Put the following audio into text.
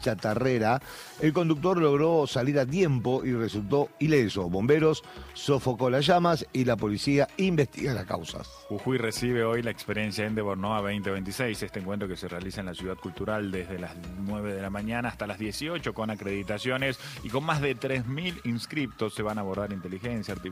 chatarrera. El conductor logró salir a tiempo y resultó ileso. Bomberos sofocó las llamas y la policía investiga las causas. Jujuy recibe hoy la experiencia Endeavor Noa 2026, este encuentro que se realiza en la Ciudad Cultural desde las 9 de la mañana hasta las 18 con acreditaciones y con más de 3.000 inscriptos. Se van a abordar inteligencia artificial,